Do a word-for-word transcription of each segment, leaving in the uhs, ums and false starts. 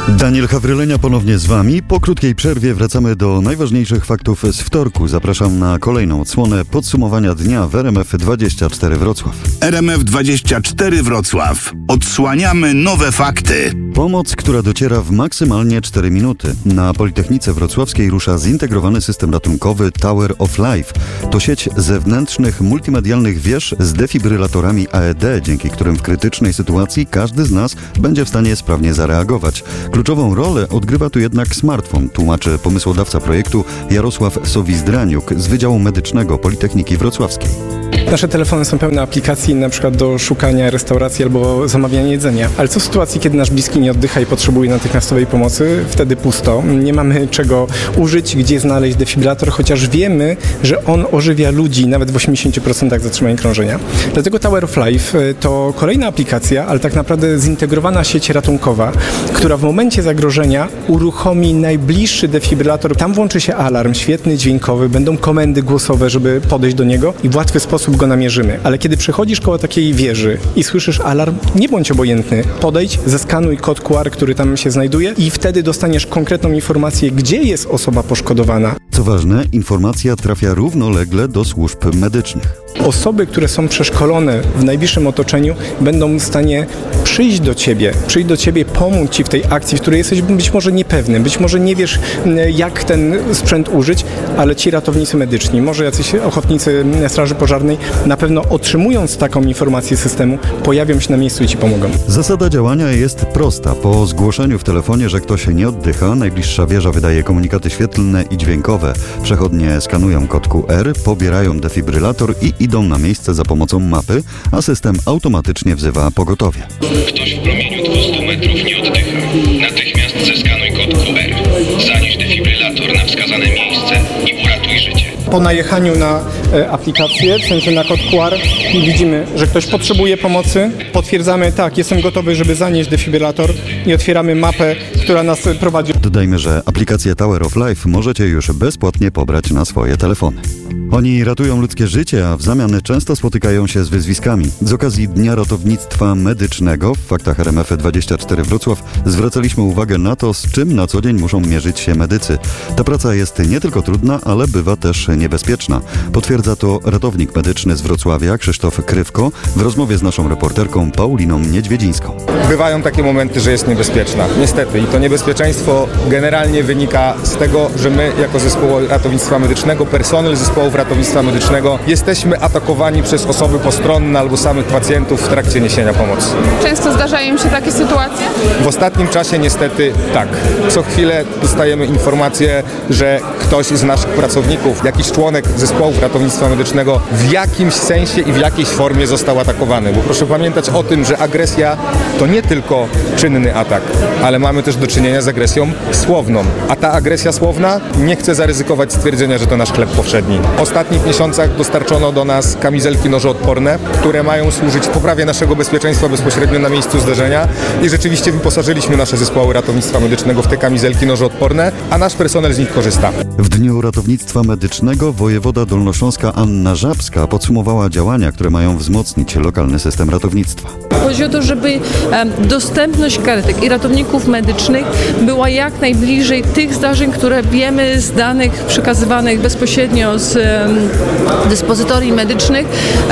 Daniel Hawrylenia ponownie z Wami. Po krótkiej przerwie wracamy do najważniejszych faktów z wtorku. Zapraszam na kolejną odsłonę podsumowania dnia w R M F dwadzieścia cztery Wrocław. R M F dwadzieścia cztery Wrocław. Odsłaniamy nowe fakty. Pomoc, która dociera w maksymalnie cztery minuty. Na Politechnice Wrocławskiej rusza zintegrowany system ratunkowy Tower of Life. To sieć zewnętrznych, multimedialnych wież z defibrylatorami A E D, dzięki którym w krytycznej sytuacji każdy z nas będzie w stanie sprawnie zareagować. Kluczową rolę odgrywa tu jednak smartfon, tłumaczy pomysłodawca projektu Jarosław Sowizdraniuk z Wydziału Medycznego Politechniki Wrocławskiej. Nasze telefony są pełne aplikacji, na przykład do szukania restauracji albo zamawiania jedzenia. Ale co w sytuacji, kiedy nasz bliski nie oddycha i potrzebuje natychmiastowej pomocy? Wtedy pusto. Nie mamy czego użyć, gdzie znaleźć defibrylator, chociaż wiemy, że on ożywia ludzi nawet w osiemdziesięciu procentach zatrzymania krążenia. Dlatego Tower of Life to kolejna aplikacja, ale tak naprawdę zintegrowana sieć ratunkowa, która w momencie zagrożenia uruchomi najbliższy defibrylator. Tam włączy się alarm świetny, dźwiękowy, będą komendy głosowe, żeby podejść do niego i w łatwy sposób go namierzymy. Ale kiedy przechodzisz koło takiej wieży i słyszysz alarm, nie bądź obojętny. Podejdź, zeskanuj kod Q R, który tam się znajduje i wtedy dostaniesz konkretną informację, gdzie jest osoba poszkodowana. Co ważne, informacja trafia równolegle do służb medycznych. Osoby, które są przeszkolone w najbliższym otoczeniu, będą w stanie przyjść do Ciebie, przyjść do Ciebie, pomóc Ci w tej akcji, w której jesteś być może niepewny, być może nie wiesz, jak ten sprzęt użyć, ale ci ratownicy medyczni, może jacyś ochotnicy Straży Pożarnej, na pewno otrzymując taką informację z systemu, pojawią się na miejscu i Ci pomogą. Zasada działania jest prosta. Po zgłoszeniu w telefonie, że ktoś nie oddycha, najbliższa wieża wydaje komunikaty świetlne i dźwiękowe. Przechodnie skanują kod Q R, pobierają defibrylator i idą na miejsce za pomocą mapy, a system automatycznie wzywa pogotowie. Ktoś w promieniu dwieście metrów nie oddycha. Natychmiast zeskanuj kod Q R. Zanieś defibrylator na wskazane miejsce i uratuj życie. Po najechaniu na e, aplikację, w sensie na kod Q R, widzimy, że ktoś potrzebuje pomocy. Potwierdzamy, tak, jestem gotowy, żeby zanieść defibrylator i otwieramy mapę, która nas prowadzi. Dodajmy, że aplikację Tower of Life możecie już bezpłatnie pobrać na swoje telefony. Oni ratują ludzkie życie, a w zamian często spotykają się z wyzwiskami. Z okazji Dnia Ratownictwa Medycznego w faktach R M F dwadzieścia cztery Wrocław zwracaliśmy uwagę na to, z czym na co dzień muszą mierzyć się medycy. Ta praca jest nie tylko trudna, ale bywa też niebezpieczna. Potwierdza to ratownik medyczny z Wrocławia Krzysztof Krywko w rozmowie z naszą reporterką Pauliną Niedźwiedzińską. Bywają takie momenty, że jest niebezpieczna. Niestety. I to niebezpieczeństwo generalnie wynika z tego, że my jako zespół ratownictwa medycznego, personel zespołów ratownictwa medycznego jesteśmy atakowani przez osoby postronne albo samych pacjentów w trakcie niesienia pomocy. Często zdarzają się takie sytuacje? W ostatnim czasie niestety tak. Co chwilę dostajemy informację, że ktoś z naszych pracowników, jakiś członek zespołów ratownictwa medycznego w jakimś sensie i w jakiejś formie został atakowany. Bo proszę pamiętać o tym, że agresja to nie tylko czynny atak, ale mamy też do czynienia z agresją słowną. A ta agresja słowna, nie chcę zaryzykować stwierdzenia, że to nasz chleb powszedni. W ostatnich miesiącach dostarczono do nas kamizelki nożoodporne, które mają służyć poprawie naszego bezpieczeństwa bezpośrednio na miejscu zdarzenia i rzeczywiście wyposażyliśmy nasze zespoły ratownictwa medycznego w te kamizelki nożoodporne, a nasz personel z nich korzysta. W Dniu Ratownictwa Medycznego wojewoda dolnośląska Anna Żabska podsumowała działania, które mają wzmocnić lokalny system ratownictwa. Chodzi o to, żeby dostępność karetek i ratowników medycznych była jak najbliżej tych zdarzeń, które wiemy z danych przekazywanych bezpośrednio z dyspozytorii medycznych,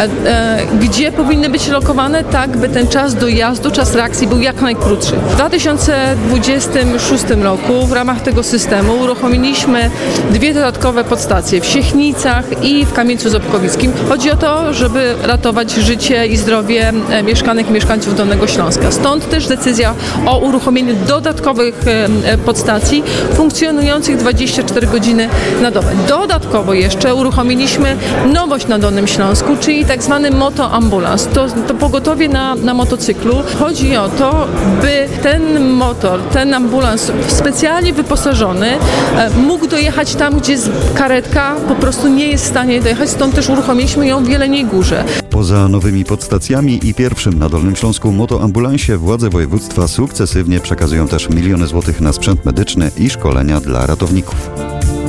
gdzie powinny być lokowane tak, by ten czas dojazdu, czas reakcji był jak najkrótszy. W dwa tysiące dwudziestym szóstym roku w ramach tego systemu uruchomiliśmy dwie dodatkowe podstacje w Siechnicach i w Kamieńcu Ząbkowickim. Chodzi o to, żeby ratować życie i zdrowie mieszkanek i mieszkańców Dolnego Śląska. Stąd też decyzja o uruchomieniu dodatkowych podstacji funkcjonujących dwadzieścia cztery godziny na dobę. Dodatkowo jeszcze uruchomiliśmy nowość na Dolnym Śląsku, czyli tak zwany motoambulans. To, to pogotowie na, na motocyklu. Chodzi o to, by ten motor, ten ambulans specjalnie wyposażony mógł dojechać tam, gdzie karetka po prostu nie jest w stanie dojechać. Stąd też uruchomiliśmy ją w Jeleniej Górze. Poza nowymi podstacjami i pierwszym na Dolnym Śląsku motoambulansie władze województwa sukcesywnie przekazują też miliony złotych na sprzęt medyczny i szkolenia dla ratowników.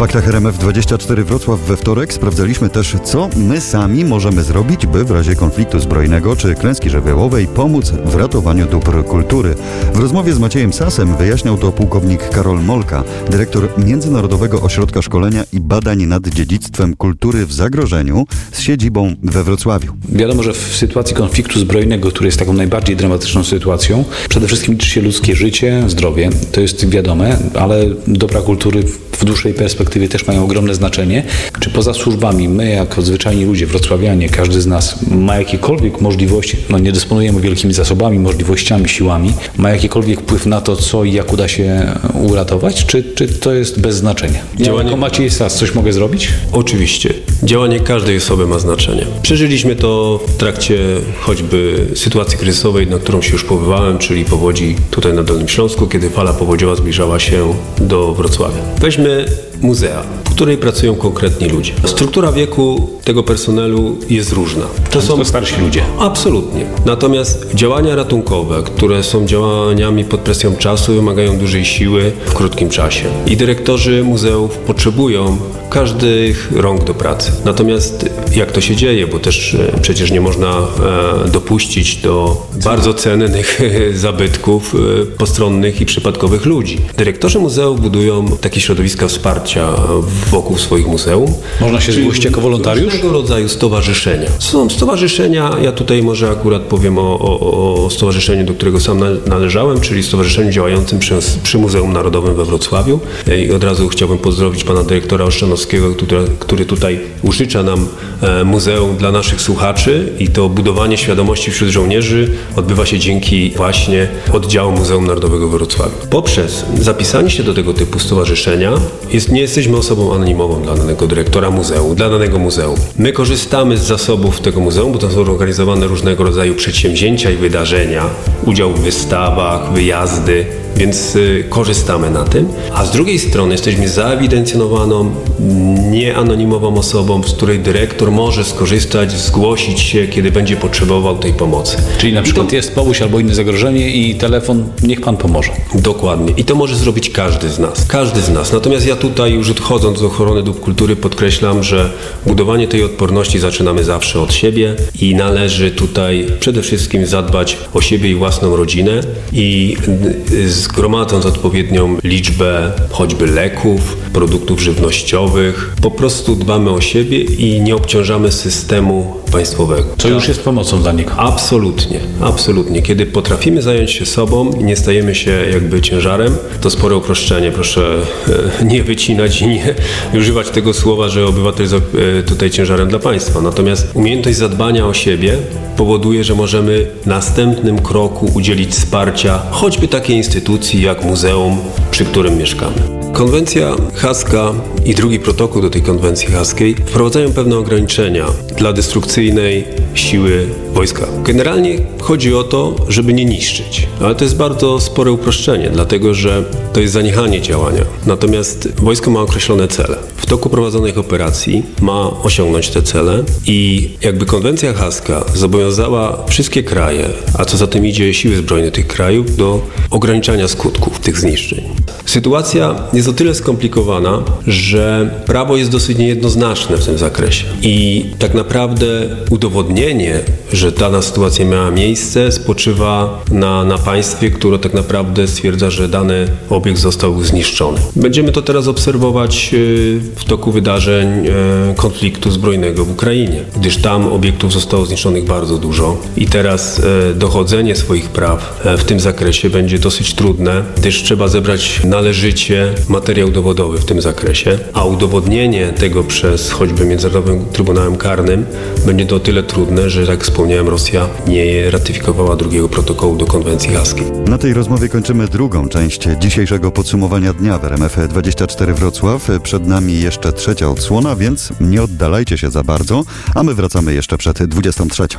Faktach R M F dwadzieścia cztery Wrocław we wtorek sprawdzaliśmy też, co my sami możemy zrobić, by w razie konfliktu zbrojnego czy klęski żywiołowej pomóc w ratowaniu dóbr kultury. W rozmowie z Maciejem Sasem wyjaśniał to pułkownik Karol Molka, dyrektor Międzynarodowego Ośrodka Szkolenia i Badań nad Dziedzictwem Kultury w Zagrożeniu z siedzibą we Wrocławiu. Wiadomo, że w sytuacji konfliktu zbrojnego, który jest taką najbardziej dramatyczną sytuacją, przede wszystkim liczy się ludzkie życie, zdrowie, to jest wiadome, ale dobra kultury w dłuższej perspektywie też mają ogromne znaczenie. Czy poza służbami my, jako zwyczajni ludzie, wrocławianie, każdy z nas ma jakiekolwiek możliwości, no nie dysponujemy wielkimi zasobami, możliwościami, siłami, ma jakikolwiek wpływ na to, co i jak uda się uratować, czy, czy to jest bez znaczenia? Działanie... Ja jako Maciej Sas coś mogę zrobić? Oczywiście. Działanie każdej osoby ma znaczenie. Przeżyliśmy to w trakcie choćby sytuacji kryzysowej, na którą się już powołałem, czyli powodzi tutaj na Dolnym Śląsku, kiedy fala powodziowa zbliżała się do Wrocławia. Weźmy muzea, w której pracują konkretni ludzie. Struktura wieku tego personelu jest różna. To są to starsi ludzie. Absolutnie. Natomiast działania ratunkowe, które są działaniami pod presją czasu, wymagają dużej siły w krótkim czasie. I dyrektorzy muzeów potrzebują każdych rąk do pracy. Natomiast jak to się dzieje, bo też przecież nie można e, dopuścić do bardzo cennych zabytków e, postronnych i przypadkowych ludzi. Dyrektorzy muzeów budują takie środowiska wsparcia wokół swoich muzeum. Można się zgłosić jako wolontariusz? Różnego rodzaju stowarzyszenia. Są stowarzyszenia, ja tutaj może akurat powiem o, o, o stowarzyszeniu, do którego sam należałem, czyli stowarzyszeniu działającym przy, przy Muzeum Narodowym we Wrocławiu. I od razu chciałbym pozdrowić pana dyrektora Oszczanowskiego, który, który tutaj użycza nam e, muzeum dla naszych słuchaczy i to budowanie świadomości wśród żołnierzy odbywa się dzięki właśnie oddziału Muzeum Narodowego we Wrocławiu. Poprzez zapisanie się do tego typu stowarzyszenia jest, nie jesteśmy osobą anonimową dla danego dyrektora muzeum, dla danego muzeum. My korzystamy z zasobów tego muzeum, bo tam są organizowane różnego rodzaju przedsięwzięcia i wydarzenia, udział w wystawach, wyjazdy, więc y, korzystamy na tym. A z drugiej strony jesteśmy zaewidencjonowaną, nieanonimową osobą, z której dyrektor może skorzystać, zgłosić się, kiedy będzie potrzebował tej pomocy. Czyli na przykład to... jest powódź albo inne zagrożenie i telefon, niech pan pomoże. Dokładnie. I to może zrobić każdy z nas. Każdy z nas. Natomiast ja tutaj już odchodząc do ochrony dóbr kultury podkreślam, że budowanie tej odporności zaczynamy zawsze od siebie i należy tutaj przede wszystkim zadbać o siebie i własną rodzinę i zgromadząc odpowiednią liczbę choćby leków, produktów żywnościowych, po prostu dbamy o siebie i nie obciążamy systemu państwowego. Co już jest pomocą dla niego. Absolutnie, absolutnie. Kiedy potrafimy zająć się sobą i nie stajemy się jakby ciężarem, to spore uproszczenie. Proszę nie wycinać i nie używać tego słowa, że obywatel jest tutaj ciężarem dla państwa. Natomiast umiejętność zadbania o siebie powoduje, że możemy w następnym kroku udzielić wsparcia choćby takiej instytucji jak muzeum, przy którym mieszkamy. Konwencja haska i drugi protokół do tej konwencji haskiej wprowadzają pewne ograniczenia dla destrukcyjnej siły wojska. Generalnie chodzi o to, żeby nie niszczyć, ale to jest bardzo spore uproszczenie, dlatego że to jest zaniechanie działania. Natomiast wojsko ma określone cele. W toku prowadzonych operacji ma osiągnąć te cele i jakby konwencja haska zobowiązała wszystkie kraje, a co za tym idzie siły zbrojne tych krajów, do ograniczania skutków tych zniszczeń. Sytuacja jest o tyle skomplikowana, że prawo jest dosyć niejednoznaczne w tym zakresie i tak naprawdę udowodnienie, że dana sytuacja miała miejsce, spoczywa na, na państwie, które tak naprawdę stwierdza, że dany obiekt został zniszczony. Będziemy to teraz obserwować w toku wydarzeń konfliktu zbrojnego w Ukrainie, gdyż tam obiektów zostało zniszczonych bardzo dużo i teraz dochodzenie swoich praw w tym zakresie będzie dosyć trudne, gdyż trzeba zebrać należycie materiał dowodowy w tym zakresie, a udowodnienie tego przez choćby Międzynarodowym Trybunałem Karnym będzie to o tyle trudne, że jak wspomniałem, Rosja nie ratyfikowała drugiego protokołu do konwencji haskiej. Na tej rozmowie kończymy drugą część dzisiejszego podsumowania dnia w R M F dwadzieścia cztery Wrocław. Przed nami jeszcze trzecia odsłona, więc nie oddalajcie się za bardzo, a my wracamy jeszcze przed dwudziestą trzecią.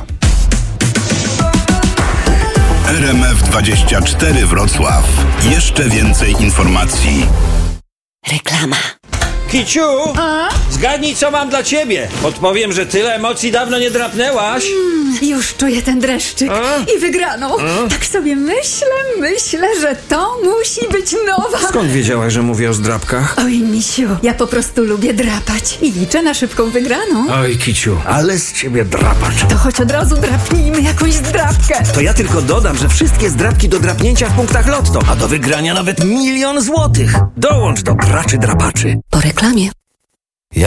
R M F dwadzieścia cztery Wrocław. Jeszcze więcej informacji. Reklama. Kiciu, A? zgadnij, co mam dla ciebie. Odpowiem, że tyle emocji dawno nie drapnęłaś. Mm, już czuję ten dreszczyk A? i wygraną. A? Tak sobie myślę, myślę, że to musi być nowa. Skąd wiedziałaś, że mówię o zdrapkach? Oj, misiu, ja po prostu lubię drapać i liczę na szybką wygraną. Oj, Kiciu, ale z ciebie drapacz. To choć od razu drapnijmy jakąś zdrapkę. To ja tylko dodam, że wszystkie zdrapki do drapnięcia w punktach Lotto, a do wygrania nawet milion złotych. Dołącz do graczy drapaczy. Po reklamie.